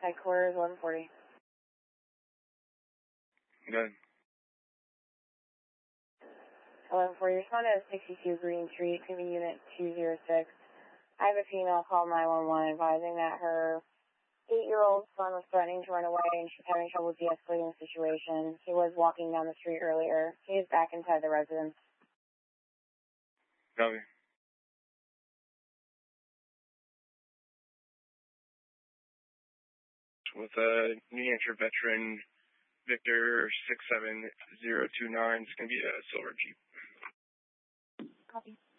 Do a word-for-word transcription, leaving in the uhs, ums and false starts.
Headquarters one forty. Good. eleven forty, respond to sixty-two Green Street, P V Unit two zero six. I have a female call nine one one advising that her eight-year-old son was threatening to run away and she's having trouble de-escalating the situation. He was walking down the street earlier. He is back inside the residence. Copy. With a New Hampshire veteran, Victor six seven zero two nine, it's going to be a silver Jeep. Copy.